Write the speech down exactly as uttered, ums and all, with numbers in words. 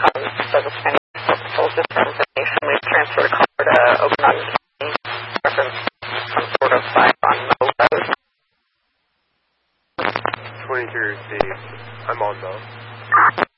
um, does a Spanish full system information. We've transferred a car to Okanagan County, reference some sort of fire on Mill Road. twenty-three received. I'm on though.